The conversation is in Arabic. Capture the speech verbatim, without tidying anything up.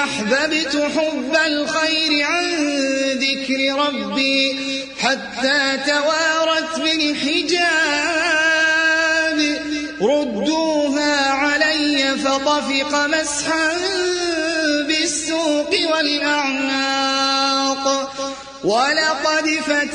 أحببت حب الخير عن ذكر ربي حتى توارت بالحجاب ردوها علي فطفق مسحا بالسوق والأعناق ولقد فتح